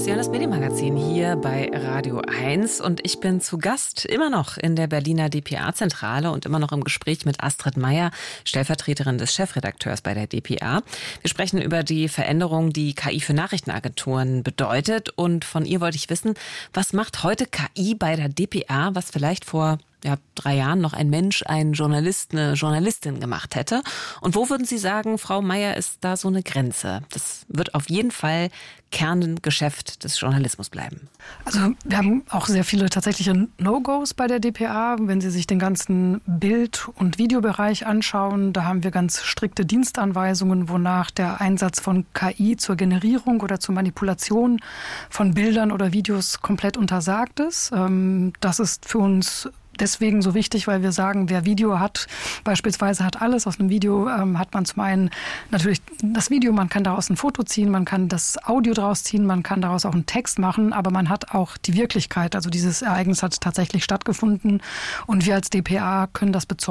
Sie hören das Medienmagazin hier bei Radio 1 und ich bin zu Gast immer noch in der Berliner dpa-Zentrale und immer noch im Gespräch mit Astrid Meyer, Stellvertreterin des Chefredakteurs bei der dpa. Wir sprechen über die Veränderung, die KI für Nachrichtenagenturen bedeutet, und von ihr wollte ich wissen, was macht heute KI bei der dpa, was vielleicht vor 3 Jahren noch ein Mensch, ein Journalist, eine Journalistin gemacht hätte. Und wo würden Sie sagen, Frau Meyer, ist da so eine Grenze? Das wird auf jeden Fall Kerngeschäft des Journalismus bleiben. Also wir haben auch sehr viele tatsächliche No-Gos bei der dpa. Wenn Sie sich den ganzen Bild- und Videobereich anschauen, da haben wir ganz strikte Dienstanweisungen, wonach der Einsatz von KI zur Generierung oder zur Manipulation von Bildern oder Videos komplett untersagt ist. Das ist für uns deswegen so wichtig, weil wir sagen, wer Video hat, beispielsweise hat alles. Aus einem Video hat man zum einen natürlich das Video, man kann daraus ein Foto ziehen, man kann das Audio daraus ziehen, man kann daraus auch einen Text machen, aber man hat auch die Wirklichkeit. Also dieses Ereignis hat tatsächlich stattgefunden und wir als dpa können das bezeugen.